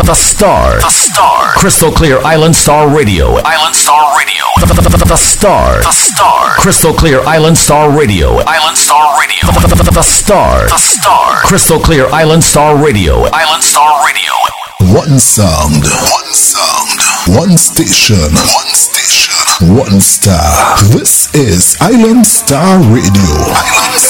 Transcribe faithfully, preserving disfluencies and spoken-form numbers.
The Star. The Star. Crystal Clear Island Star Radio. Island Star Radio. The, the, the, the Star. The Star. Crystal Clear Island Star Radio. Island Star Radio. The, the, the, the Star. The Star. Crystal Clear Island Star Radio. Island Star Radio. One sound. One sound. One station. One station. One star. This is Island Star Radio. Island